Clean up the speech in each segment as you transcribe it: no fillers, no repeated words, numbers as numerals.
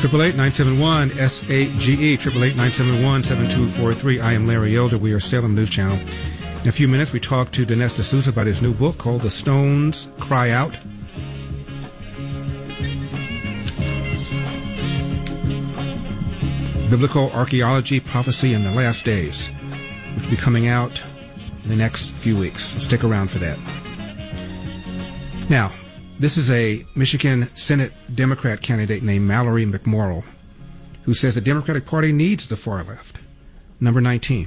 888-971-SAGE, 888-971-7243. I am Larry Elder. We are Salem News Channel. In a few minutes, we talk to Dinesh D'Souza about his new book called The Stones Cry Out. Biblical Archaeology, Prophecy in the Last Days, which will be coming out in the next few weeks. So stick around for that. Now, this is a Michigan Senate Democrat candidate named Mallory McMorrill, who says the Democratic Party needs the far left. Number 19.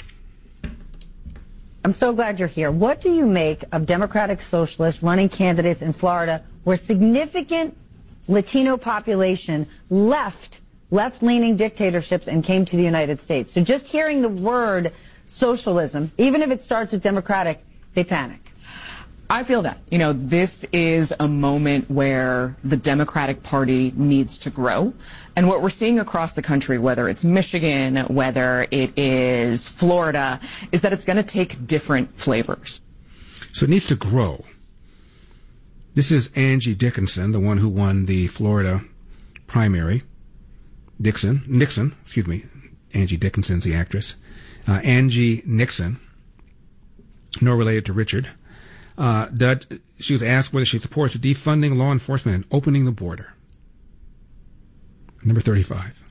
I'm so glad you're here. What do you make of Democratic socialists running candidates in Florida where significant Latino population left-leaning dictatorships and came to the United States? So just hearing the word socialism, even if it starts with Democratic, they panic. I feel that. This is a moment where the Democratic Party needs to grow. And what we're seeing across the country, whether it's Michigan, whether it is Florida, is that it's going to take different flavors. So it needs to grow. This is Angie Dickinson, the one who won the Florida primary. Nixon, Angie Dickinson's the actress. Angie Nixon, no related to Richard. She was asked whether she supports defunding law enforcement and opening the border. Number 35.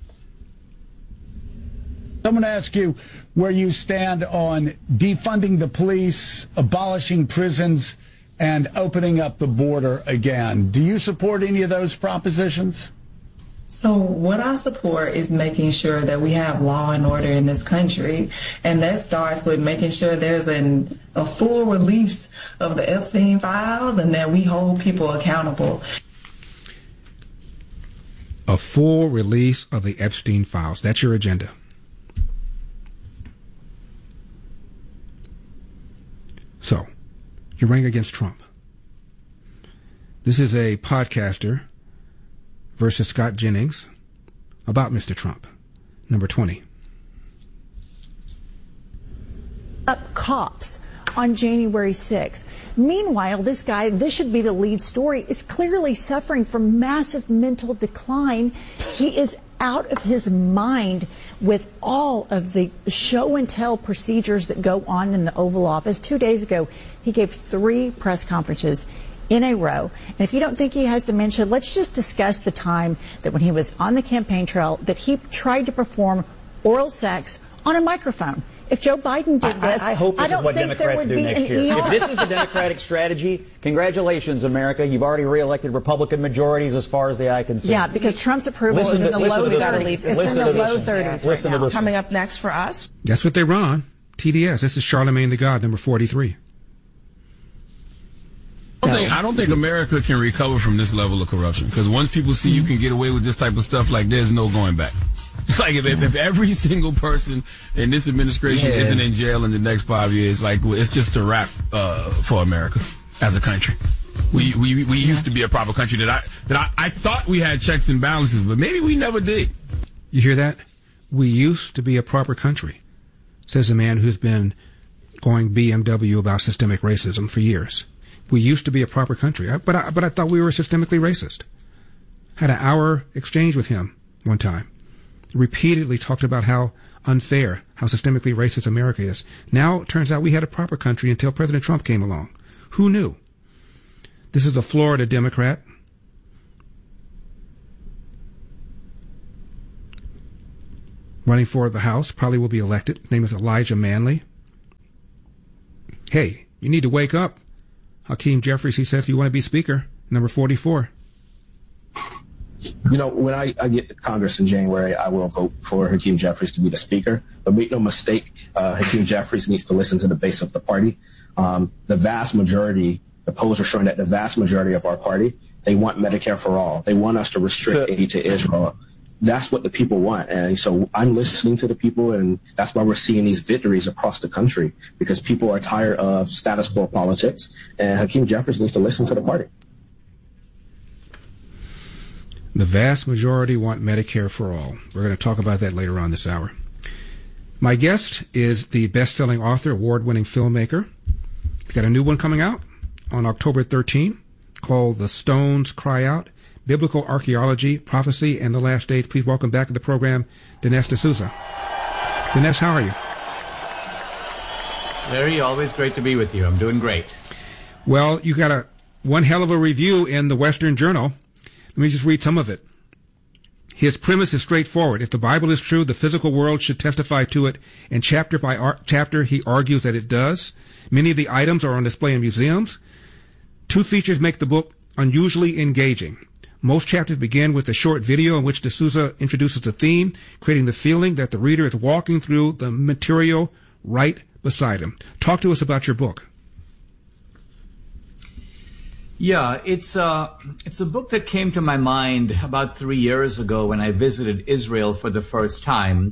I'm going to ask you where you stand on defunding the police, abolishing prisons, and opening up the border again. Do you support any of those propositions? So what I support is making sure that we have law and order in this country, and that starts with making sure there's a full release of the Epstein files and that we hold people accountable. A full release of the Epstein files. That's your agenda. So, you're running against Trump. This is a podcaster versus Scott Jennings about Mr. Trump. Number 20. Up cops on January 6th. Meanwhile, this guy, this should be the lead story, is clearly suffering from massive mental decline. He is out of his mind with all of the show and tell procedures that go on in the Oval Office. 2 days ago, he gave 3 press conferences in a row. And if you don't think he has dementia, let's just discuss the time that when he was on the campaign trail that he tried to perform oral sex on a microphone. If Joe Biden did this, I hope this is what Democrats do next year. If this is the Democratic strategy, congratulations, America. You've already reelected Republican majorities as far as the eye can see. Yeah, because Trump's approval is in the low 30s. It's in the low 30s right now. Coming up next for us. That's what they run on. TDS. This is Charlemagne the God, number 43. I don't think America can recover from this level of corruption, because once people see you can get away with this type of stuff, there's no going back. It's like if every single person in this administration isn't in jail in the next 5 years, it's just a wrap for America as a country. We used to be a proper country that I thought we had checks and balances, but maybe we never did. You hear that? We used to be a proper country, says a man who's been going BMW about systemic racism for years. We used to be a proper country, but I thought we were systemically racist. Had an hour exchange with him one time. Repeatedly talked about how unfair, how systemically racist America is. Now it turns out we had a proper country until President Trump came along. Who knew? This is a Florida Democrat. Running for the House, probably will be elected. His name is Elijah Manley. Hey, you need to wake up. Hakeem Jeffries, he says, if you want to be Speaker, number 44. When I get to Congress in January, I will vote for Hakeem Jeffries to be the Speaker. But make no mistake, Hakeem Jeffries needs to listen to the base of the party. The vast majority, the polls are showing that the vast majority of our party, they want Medicare for all. They want us to restrict aid to Israel. That's what the people want. And so I'm listening to the people, and that's why we're seeing these victories across the country, because people are tired of status quo politics, and Hakeem Jeffries needs to listen to the party. The vast majority want Medicare for all. We're going to talk about that later on this hour. My guest is the best-selling author, award-winning filmmaker. He's got a new one coming out on October 13 called The Stones Cry Out, Biblical Archaeology, Prophecy, and the Last Days. Please welcome back to the program, Dinesh D'Souza. Dinesh, how are you? Larry, always great to be with you. I'm doing great. Well, you got one hell of a review in the Western Journal. Let me just read some of it. His premise is straightforward. If the Bible is true, the physical world should testify to it, and chapter by chapter he argues that it does. Many of the items are on display in museums. Two features make the book unusually engaging. Most chapters begin with a short video in which D'Souza introduces the theme, creating the feeling that the reader is walking through the material right beside him. Talk to us about your book. Yeah, it's a book that came to my mind about 3 years ago when I visited Israel for the first time.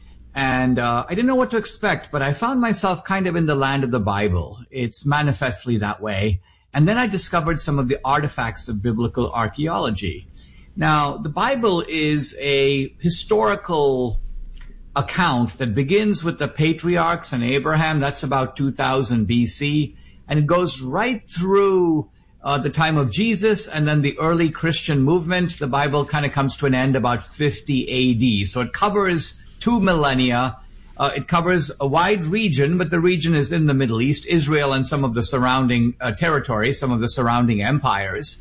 And I didn't know what to expect, but I found myself kind of in the land of the Bible. It's manifestly that way. And then I discovered some of the artifacts of biblical archaeology. Now, the Bible is a historical account that begins with the patriarchs and Abraham. That's about 2000 BC. And it goes right through the time of Jesus and then the early Christian movement. The Bible kind of comes to an end about 50 AD. So it covers 2 millennia. It covers a wide region, but the region is in the Middle East, Israel and some of the surrounding territories, some of the surrounding empires.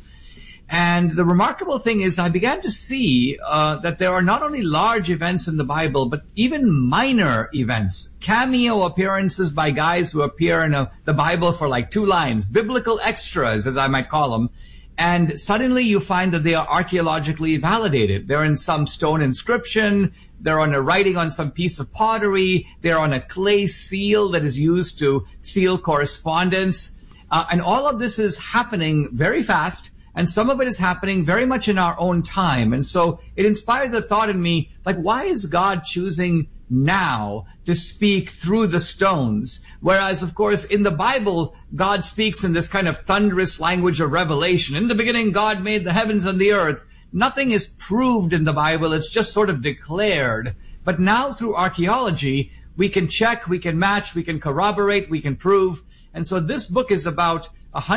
And the remarkable thing is I began to see that there are not only large events in the Bible, but even minor events, cameo appearances by guys who appear in the Bible for like 2 lines, biblical extras, as I might call them. And suddenly you find that they are archaeologically validated. They're in some stone inscription. They're on a writing on some piece of pottery. They're on a clay seal that is used to seal correspondence. And all of this is happening very fast. And some of it is happening very much in our own time. And so it inspired the thought in me, like, why is God choosing now to speak through the stones? Whereas, of course, in the Bible, God speaks in this kind of thunderous language of revelation. In the beginning, God made the heavens and the earth. Nothing is proved in the Bible. It's just sort of declared. But now through archaeology, we can check, we can match, we can corroborate, we can prove. And so this book is about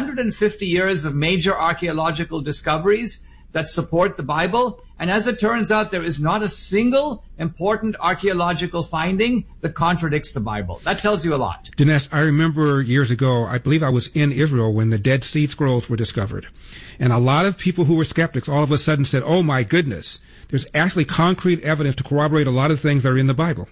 150 years of major archaeological discoveries that support the Bible. And as it turns out, there is not a single important archaeological finding that contradicts the Bible. That tells you a lot. Dinesh, I remember years ago, I believe I was in Israel when the Dead Sea Scrolls were discovered. And a lot of people who were skeptics all of a sudden said, oh my goodness, there's actually concrete evidence to corroborate a lot of things that are in the Bible.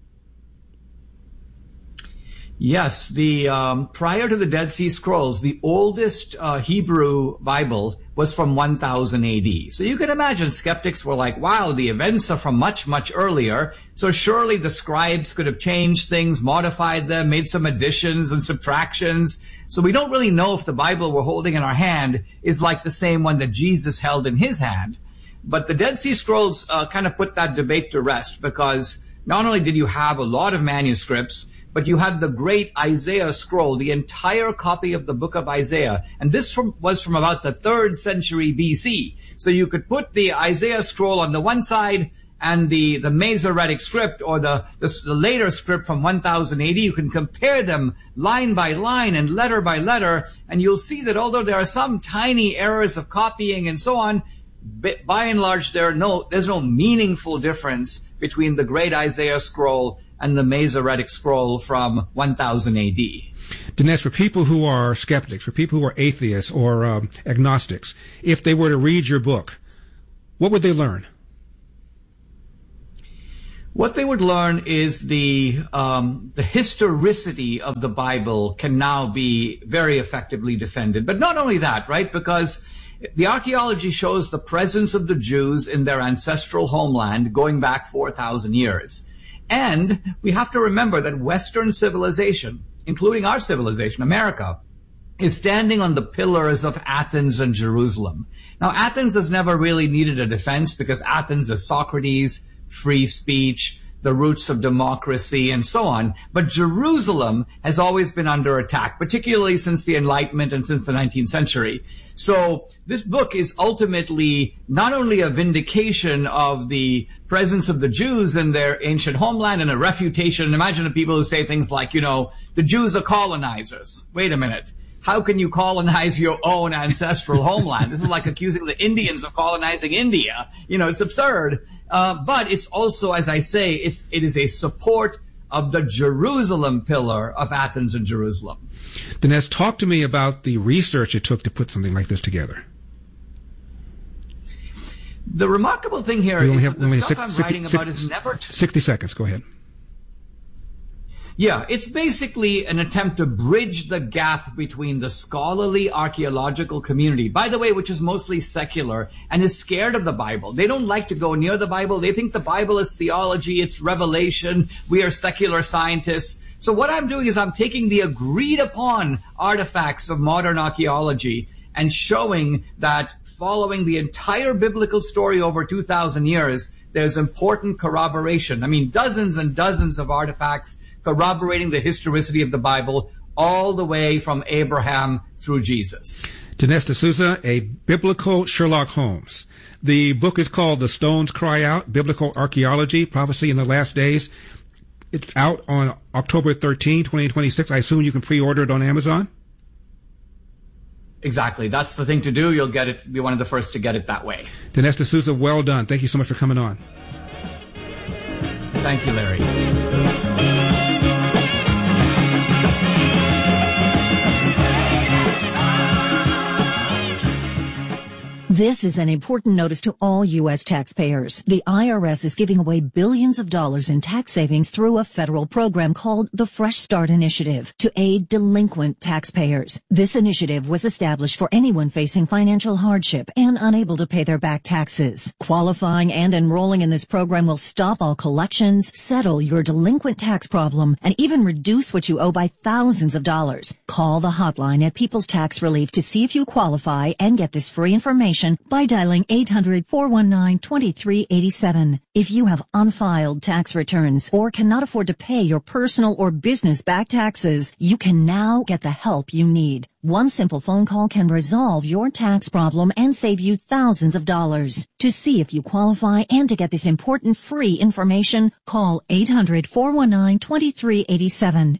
Yes, prior to the Dead Sea Scrolls, the oldest Hebrew Bible was from 1000 AD. So you can imagine skeptics were like, wow, the events are from much, much earlier. So surely the scribes could have changed things, modified them, made some additions and subtractions. So we don't really know if the Bible we're holding in our hand is like the same one that Jesus held in his hand. But the Dead Sea Scrolls kind of put that debate to rest, because not only did you have a lot of manuscripts, but you had the great Isaiah scroll, the entire copy of the book of Isaiah. And this was from about the 3rd century BC. So you could put the Isaiah scroll on the one side and the Masoretic script, or the later script from 1000 AD. You can compare them line by line and letter by letter. And you'll see that although there are some tiny errors of copying and so on, by and large, there's no meaningful difference between the great Isaiah scroll and the Masoretic scroll from 1000 AD. Dinesh, for people who are skeptics, for people who are atheists or agnostics, if they were to read your book, what would they learn? What they would learn is the historicity of the Bible can now be very effectively defended. But not only that, right? Because the archaeology shows the presence of the Jews in their ancestral homeland going back 4,000 years. And we have to remember that Western civilization, including our civilization, America, is standing on the pillars of Athens and Jerusalem. Now, Athens has never really needed a defense because Athens is Socrates, free speech, the roots of democracy, and so on. But Jerusalem has always been under attack, particularly since the Enlightenment and since the 19th century. So this book is ultimately not only a vindication of the presence of the Jews in their ancient homeland and a refutation. Imagine the people who say things like, the Jews are colonizers. Wait a minute. how can you colonize your own ancestral homeland? This is like accusing the Indians of colonizing India. It's absurd. But it's also, as I say, it is a support of the Jerusalem pillar of Athens and Jerusalem. Dinesh, talk to me about the research it took to put something like this together. The remarkable thing here is that the stuff I'm writing about is never... 60 seconds, go ahead. Yeah, it's basically an attempt to bridge the gap between the scholarly archaeological community, by the way, which is mostly secular and is scared of the Bible. They don't like to go near the Bible. They think the Bible is theology, it's revelation. We are secular scientists. So what I'm doing is I'm taking the agreed upon artifacts of modern archaeology and showing that following the entire biblical story over 2,000 years, there's important corroboration. I mean, dozens and dozens of artifacts corroborating the historicity of the Bible all the way from Abraham through Jesus. Dinesh D'Souza, a biblical Sherlock Holmes. The book is called The Stones Cry Out, Biblical Archaeology, Prophecy in the Last Days. It's out on October 13, 2026. I assume you can pre-order it on Amazon? Exactly. That's the thing to do. You'll get it. Be one of the first to get it that way. Dinesh D'Souza, well done. Thank you so much for coming on. Thank you, Larry. This is an important notice to all U.S. taxpayers. The IRS is giving away billions of dollars in tax savings through a federal program called the Fresh Start Initiative to aid delinquent taxpayers. This initiative was established for anyone facing financial hardship and unable to pay their back taxes. Qualifying and enrolling in this program will stop all collections, settle your delinquent tax problem, and even reduce what you owe by thousands of dollars. Call the hotline at People's Tax Relief to see if you qualify and get this free information by dialing 800-419-2387. If you have unfiled tax returns or cannot afford to pay your personal or business back taxes, you can now get the help you need. One simple phone call can resolve your tax problem and save you thousands of dollars. To see if you qualify and to get this important free information, call 800-419-2387.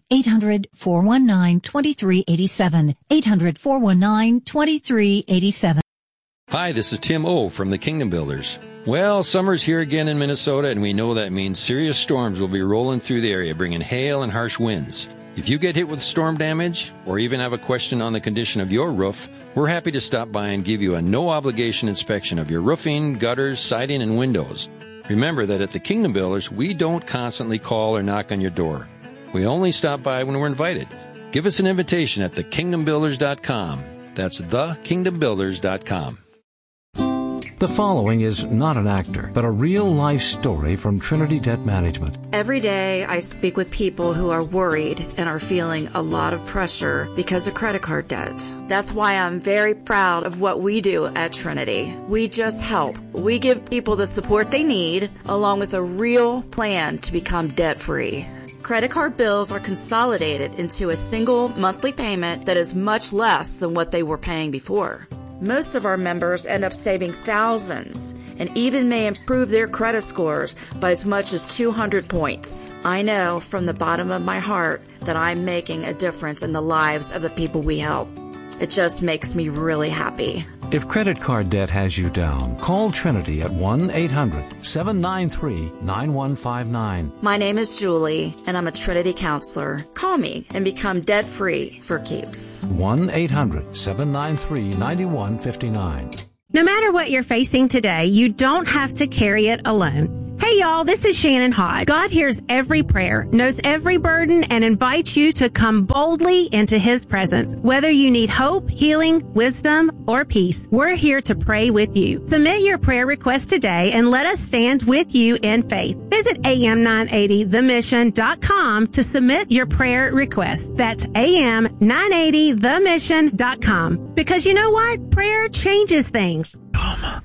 800-419-2387. 800-419-2387. Hi, this is Tim O. from the Kingdom Builders. Well, summer's here again in Minnesota, and we know that means serious storms will be rolling through the area, bringing hail and harsh winds. If you get hit with storm damage, or even have a question on the condition of your roof, we're happy to stop by and give you a no-obligation inspection of your roofing, gutters, siding, and windows. Remember that at the Kingdom Builders, we don't constantly call or knock on your door. We only stop by when we're invited. Give us an invitation at thekingdombuilders.com. That's thekingdombuilders.com. The following is not an actor, but a real-life story from Trinity Debt Management. Every day I speak with people who are worried and are feeling a lot of pressure because of credit card debt. That's why I'm very proud of what we do at Trinity. We just help. We give people the support they need, along with a real plan to become debt-free. Credit card bills are consolidated into a single monthly payment that is much less than what they were paying before. Most of our members end up saving thousands and even may improve their credit scores by as much as 200 points. I know from the bottom of my heart that I'm making a difference in the lives of the people we help. It just makes me really happy. If credit card debt has you down, call Trinity at 1-800-793-9159. My name is Julie, and I'm a Trinity counselor. Call me and become debt-free for keeps. 1-800-793-9159. No matter what you're facing today, you don't have to carry it alone. Hey y'all, this is Shannon Hodge. God hears every prayer, knows every burden, and invites you to come boldly into His presence. Whether you need hope, healing, wisdom, or peace, we're here to pray with you. Submit your prayer request today and let us stand with you in faith. Visit am980themission.com to submit your prayer request. That's am980themission.com. Because you know what? Prayer changes things.